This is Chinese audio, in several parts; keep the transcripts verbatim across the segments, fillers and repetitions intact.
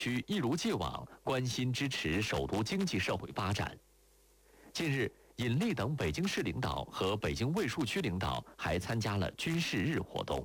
需一如既往关心支持首都经济社会发展。近日，尹力等北京市领导和北京卫戍区领导还参加了军事日活动。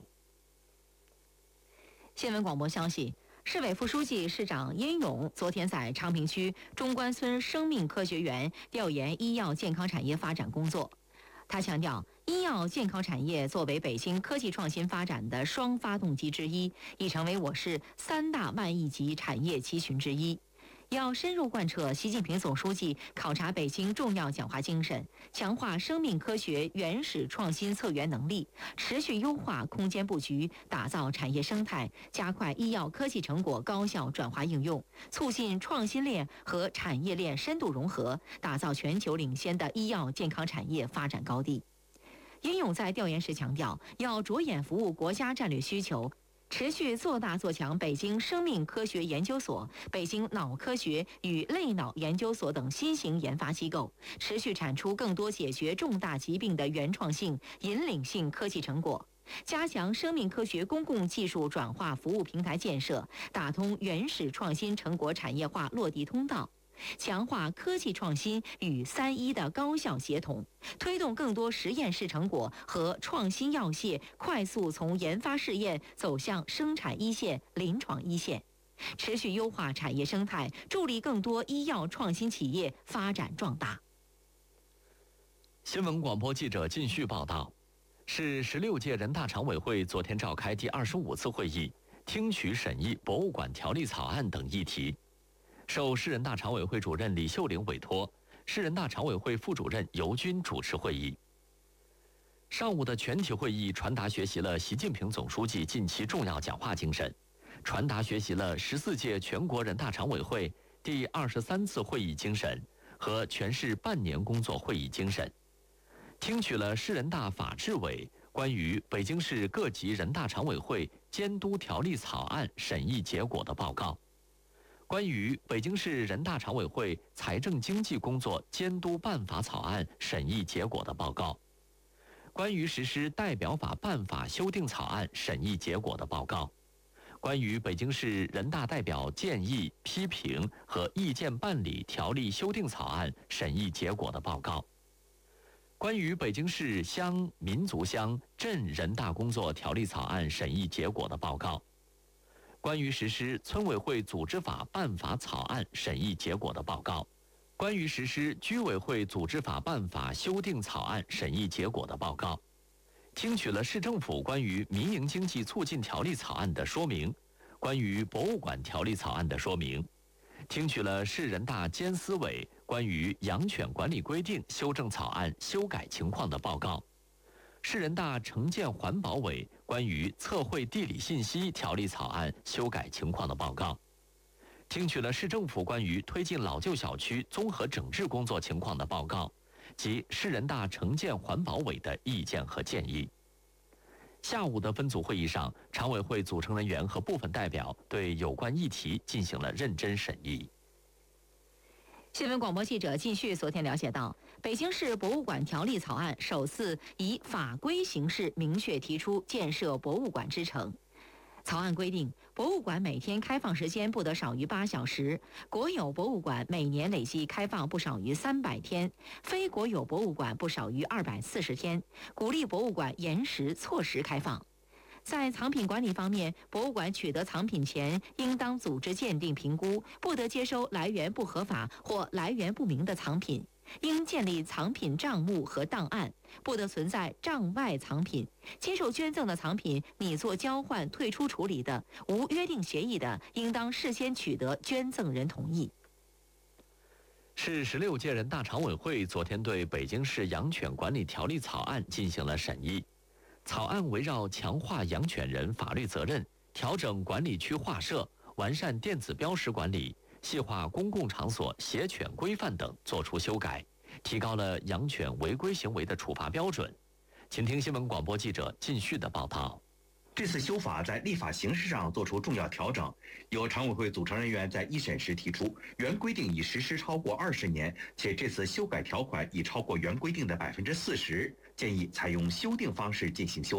新闻广播消息，市委副书记、市长殷勇昨天在昌平区中关村生命科学园调研医药健康产业发展工作。他强调，医药健康产业作为北京科技创新发展的双发动机之一，已成为我市三大万亿级产业集群之一。要深入贯彻习近平总书记考察北京重要讲话精神，强化生命科学原始创新策源能力，持续优化空间布局，打造产业生态，加快医药科技成果高效转化应用，促进创新链和产业链深度融合，打造全球领先的医药健康产业发展高地。殷勇在调研时强调，要着眼服务国家战略需求，持续做大做强北京生命科学研究所、北京脑科学与类脑研究所等新型研发机构，持续产出更多解决重大疾病的原创性、引领性科技成果，加强生命科学公共技术转化服务平台建设，打通原始创新成果产业化落地通道，强化科技创新与三一的高效协同，推动更多实验室成果和创新药械快速从研发试验走向生产一线、临床一线，持续优化产业生态，助力更多医药创新企业发展壮大。 新闻广播记者靳旭报道，市十六届人大常委会昨天召开第二十五次会议，听取审议博物馆条例草案等议题。受市人大常委会主任李秀玲委托，市人大常委会副主任尤军主持会议。上午的全体会议传达学习了习近平总书记近期重要讲话精神，传达学习了十四届全国人大常委会第二十三次会议精神和全市半年工作会议精神，听取了市人大法制委关于北京市各级人大常委会监督条例草案审议结果的报告，关于北京市人大常委会财政经济工作监督办法草案审议结果的报告，关于实施代表法办法修订草案审议结果的报告，关于北京市人大代表建议、批评和意见办理条例修订草案审议结果的报告，关于北京市乡、民族乡、镇人大工作条例草案审议结果的报告，关于实施村委会组织法办法草案审议结果的报告，关于实施居委会组织法办法修订草案审议结果的报告，听取了市政府关于民营经济促进条例草案的说明，关于博物馆条例草案的说明，听取了市人大监司委关于养犬管理规定修正草案修改情况的报告，市人大城建环保委关于测绘地理信息条例草案修改情况的报告，听取了市政府关于推进老旧小区综合整治工作情况的报告及市人大城建环保委的意见和建议。下午的分组会议上，常委会组成人员和部分代表对有关议题进行了认真审议。 新闻广播记者靳旭昨天了解到，北京市博物馆条例草案首次以法规形式明确提出建设博物馆之程。草案规定，博物馆每天开放时间不得少于八小时，国有博物馆每年累计开放不少于三百天，非国有博物馆不少于二百四十天，鼓励博物馆延时错时开放。在藏品管理方面，博物馆取得藏品前，应当组织鉴定评估，不得接收来源不合法或来源不明的藏品，应建立藏品账目和档案，不得存在账外藏品。接受捐赠的藏品拟做交换、退出处理的，无约定协议的，应当事先取得捐赠人同意。 市十六届人大常委会昨天对北京市养犬管理条例草案进行了审议。草案围绕强化养犬人法律责任、调整管理区划设、完善电子标识管理、细化公共场所携犬规范等作出修改，提高了养犬违规行为的处罚标准。请听新闻广播记者靳旭的报道。 这次修法在立法形式上作出重要调整，有常委会组成人员在一审时提出，原规定已实施超过二十年，且这次修改条款已超过原规定的百分之四十，建议采用修订方式进行修改。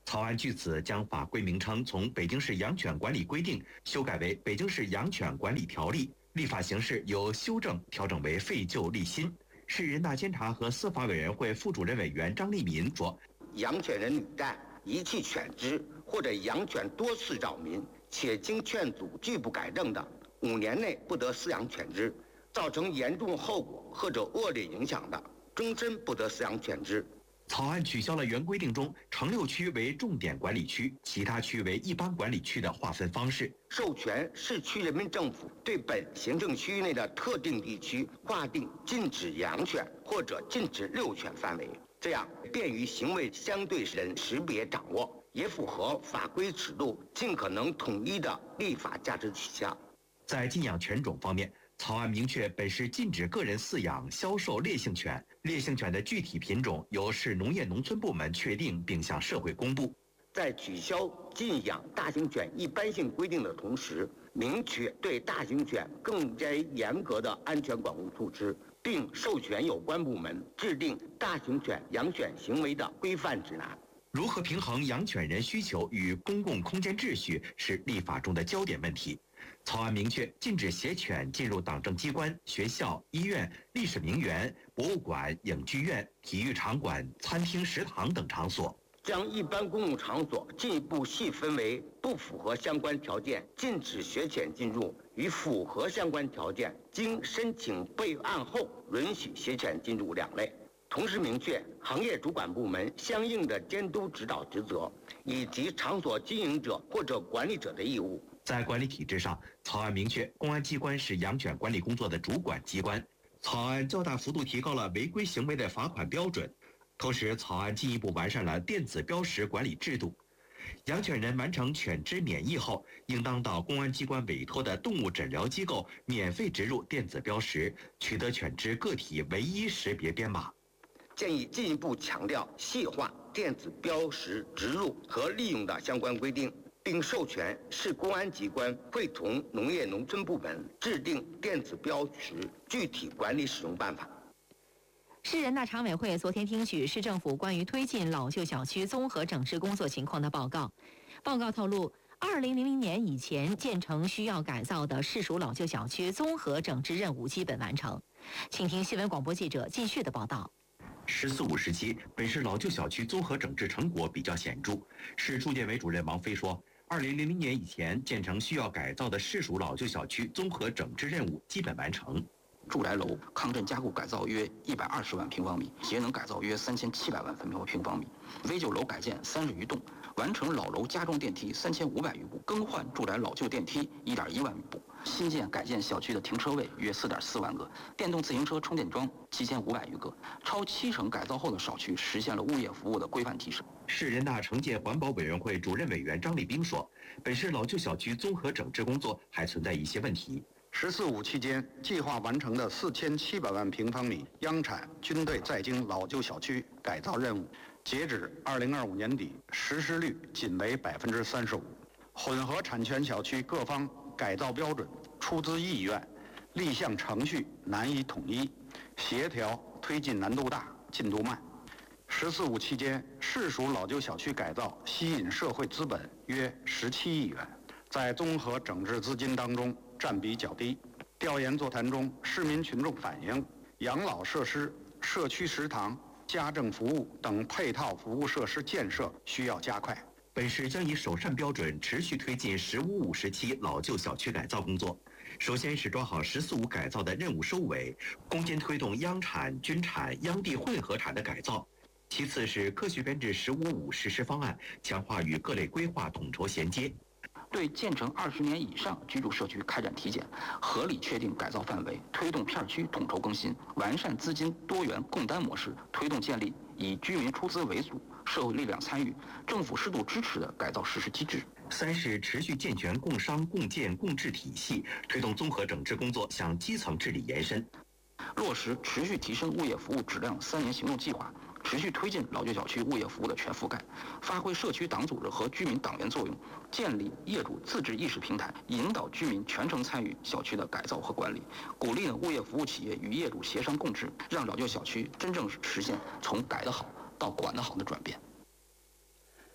草案据此将法规名称从《北京市养犬管理规定》修改为《北京市养犬管理条例》，立法形式由修正调整为废旧立新。市人大监察和司法委员会副主任委员张立民说：“ 养犬人屡战，遗弃犬只或者养犬多次扰民，且经劝阻拒不改正的，五年内不得饲养犬只；造成严重后果或者恶劣影响的，终身不得饲养犬只。” 草案取消了原规定中城六区为重点管理区，其他区为一般管理区的划分方式， 授权市区人民政府对本行政区域内的特定地区划定禁止养犬或者禁止遛犬范围，这样便于行为相对人识别掌握，也符合法规尺度尽可能统一的立法价值取向。 在禁养犬种方面，草案明确本市禁止个人饲养、销售烈性犬，烈性犬的具体品种由市农业农村部门确定并向社会公布。 在取消禁养大型犬一般性规定的同时，明确对大型犬更加严格的安全管控措施，并授权有关部门制定大型犬养犬行为的规范指南。 如何平衡养犬人需求与公共空间秩序是立法中的焦点问题。草案明确禁止携犬进入党政机关、学校、医院、历史名园、博物馆、影剧院、体育场馆、餐厅、食堂等场所。 将一般公共场所进一步细分为不符合相关条件禁止携犬进入与符合相关条件经申请备案后允许携犬进入两类。同时明确行业主管部门相应的监督指导职责，以及场所经营者或者管理者的义务。 在管理体制上，草案明确公安机关是养犬管理工作的主管机关。草案较大幅度提高了违规行为的罚款标准，同时草案进一步完善了电子标识管理制度。养犬人完成犬只免疫后，应当到公安机关委托的动物诊疗机构免费植入电子标识，取得犬只个体唯一识别编码。 建议进一步强调细化电子标识植入和利用的相关规定，并授权市公安机关会同农业农村部门制定电子标识具体管理使用办法。 市人大常委会昨天听取市政府关于推进老旧小区综合整治工作情况的报告。报告透露，二零零零年以前建成需要改造的市属老旧小区综合整治任务基本完成。请听新闻广播记者继续的报道。 十四五时期，本市老旧小区综合整治成果比较显著。市住建委主任王飞说，二零零零年以前建成需要改造的市属老旧小区综合整治任务基本完成。 住宅楼抗震加固改造约一百二十万平方米，节能改造约三千七百万分平方米，危旧楼改建三十余栋，完成老楼加装电梯三千五百余部，更换住宅老旧电梯一点一万余部，新建改建小区的停车位约四点四万个，电动自行车充电桩七千五百余个，超七成改造后的小区实现了物业服务的规范提升。 市人大城建环保委员会主任委员张立兵说，本市老旧小区综合整治工作还存在一些问题。 十四五期间计划完成的四千七百万平方米央产军队在京老旧小区改造任务，截止二零二五年底，实施率仅为百分之三十五。混合产权小区各方改造标准、出资意愿、立项程序难以统一，协调推进难度大，进度慢。十四五期间，市属老旧小区改造吸引社会资本约十七亿元，在综合整治资金当中占比较低。调研座谈中，市民群众反映，养老设施、社区食堂、家政服务等配套服务设施建设需要加快。 本市将以首善标准持续推进“十五五”时期老旧小区改造工作。首先是抓好“十四五”改造的任务收尾，攻坚推动央产、军产、央地混合产的改造。其次是科学编制“十五五”实施方案，强化与各类规划统筹衔接。 对建成二十年以上居住社区开展体检，合理确定改造范围，推动片区统筹更新，完善资金多元共担模式，推动建立以居民出资为主、社会力量参与、政府适度支持的改造实施机制。 三是持续健全共商共建共治体系，推动综合整治工作向基层治理延伸， 落实持续提升物业服务质量三年行动计划。持续推进老旧小区物业服务的全覆盖，发挥社区党组织和居民党员作用，建立业主自治意识平台，引导居民全程参与小区的改造和管理，鼓励物业服务企业与业主协商共治，让老旧小区真正实现从改得好到管得好的转变。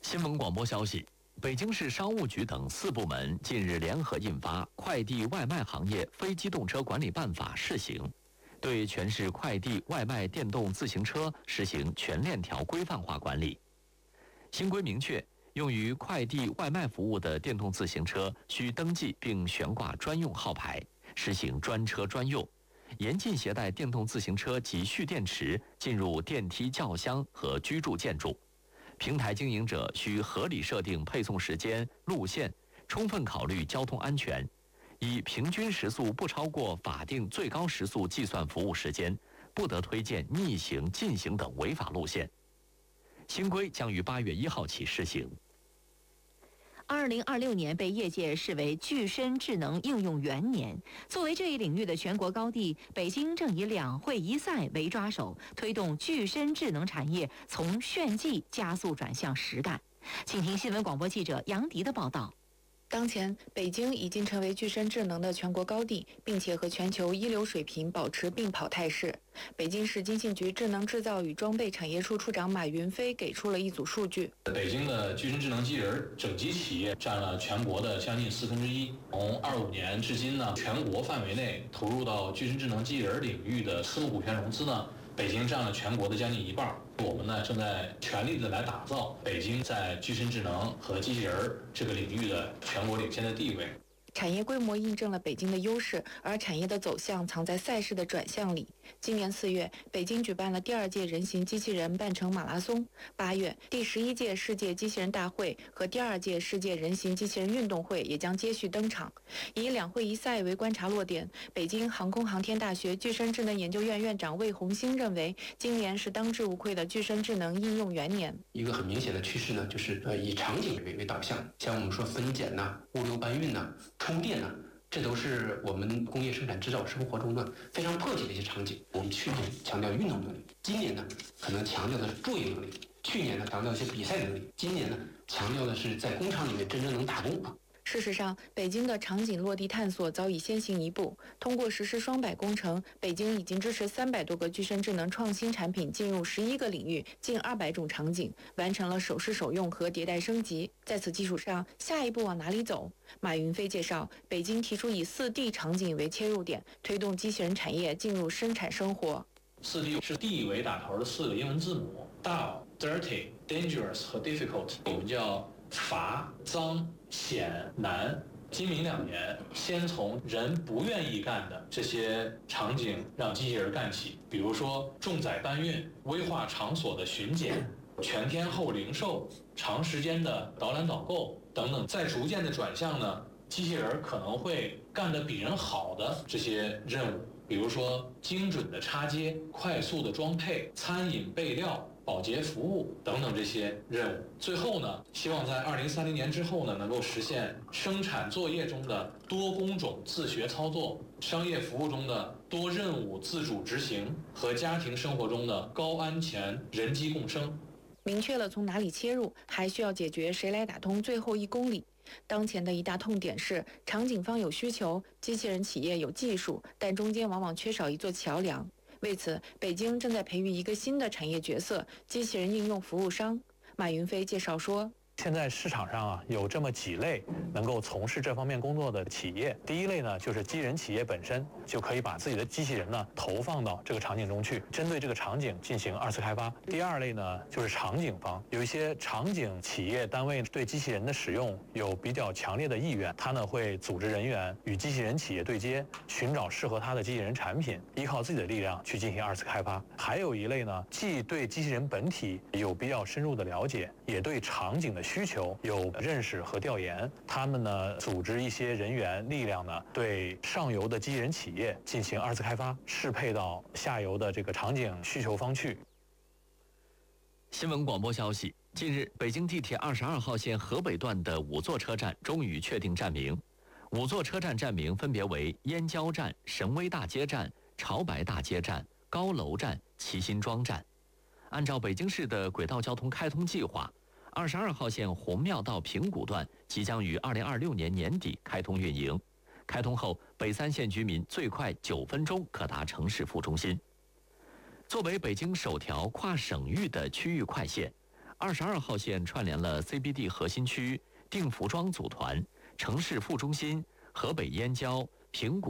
新闻广播消息，北京市商务局等四部门近日联合印发《快递外卖行业非机动车管理办法》试行，对全市快递外卖电动自行车实行全链条规范化管理。新规明确，用于快递外卖服务的电动自行车需登记并悬挂专用号牌，实行专车专用，严禁携带电动自行车及蓄电池进入电梯、轿厢和居住建筑。平台经营者需合理设定配送时间、路线，充分考虑交通安全，以平均时速不超过法定最高时速计算服务时间，不得推荐逆行、禁行等违法路线。新规将于八月一号起施行。 二零二六年被业界视为具身智能应用元年。作为这一领域的全国高地，北京正以两会一赛为抓手，推动具身智能产业从炫技加速转向实干。请听新闻广播记者杨迪的报道。 当前，北京已经成为具身智能的全国高地，并且和全球一流水平保持并跑态势。北京市经信局智能制造与装备产业处处长马云飞给出了一组数据： 北京的具身智能机器人整机企业占了全国的将近四分之一。从二五年至今呢，全国范围内投入到具身智能机器人领域的私募股权融资呢，北京占了全国的将近一半。我们呢正在全力的来打造北京在具身智能和机器人这个领域的全国领先的地位。 产业规模印证了北京的优势，而产业的走向藏在赛事的转向里。今年四月，北京举办了第二届人形机器人半程马拉松；八月，第十一届世界机器人大会和第二届世界人形机器人运动会也将接续登场。以两会一赛为观察落点，北京航空航天大学具身智能研究院院长魏红星认为，今年是当之无愧的具身智能应用元年。 一个很明显的趋势呢，就是呃以场景为为导向，像我们说分拣呐、物流搬运呐、充电呐，这都是我们工业生产制造生活中呢非常迫切的一些场景。我们去年强调运动能力，今年呢可能强调的是作业能力；去年呢强调一些比赛能力，今年呢强调的是在工厂里面真正能打工啊。 事实上，北京的场景落地探索早已先行一步。通过实施双百工程，北京已经支持三百多个具身智能创新产品进入十一个领域，近二百种场景，完成了首试首用和迭代升级。在此基础上，下一步往哪里走？马云飞介绍，北京提出以四 D 场景为切入点，推动机器人产业进入生产生活。 四 D 是 D 为打头的四个英文字母 ：Dull、Dirty、Dangerous 和 Difficult。我们叫乏、脏、险、难。今明两年，先从人不愿意干的这些场景让机器人干起，比如说重载搬运、危化场所的巡检、全天候零售、长时间的导览导购等等，在逐渐的转向呢，机器人可能会干得比人好的这些任务，比如说精准的插接、快速的装配、餐饮备料、保洁服务等等这些任务。最后呢，希望在二零三零年之后呢，能够实现生产作业中的多工种自学操作，商业服务中的多任务自主执行，和家庭生活中的高安全人机共生。 明确了从哪里切入，还需要解决谁来打通最后一公里。当前的一大痛点是，场景方有需求，机器人企业有技术，但中间往往缺少一座桥梁。为此，北京正在培育一个新的产业角色——机器人应用服务商。马云飞介绍说， 现在市场上啊有这么几类能够从事这方面工作的企业。第一类呢，就是机器人企业本身就可以把自己的机器人呢投放到这个场景中去，针对这个场景进行二次开发。第二类呢，就是场景方，有一些场景企业单位对机器人的使用有比较强烈的意愿，它呢会组织人员与机器人企业对接，寻找适合它的机器人产品，依靠自己的力量去进行二次开发。还有一类呢，既对机器人本体有比较深入的了解，也对场景的需求有认识和调研，他们呢组织一些人员力量呢，对上游的机器人企业进行二次开发，适配到下游的这个场景需求方去。 新闻广播消息，近日，北京地铁二十二号线河北段的五座车站终于确定站名，五座车站站名分别为燕郊站、神威大街站、潮白大街站、高楼站、齐辛庄站。按照北京市的轨道交通开通计划，二十二号线红庙到平谷段即将于二零二六年年底开通运营。开通后，北三县居民最快九分钟可达城市副中心。作为北京首条跨省域的区域快线， 二十二号线串联了 C B D 核心区、定福庄组团、城市副中心、河北燕郊、平谷。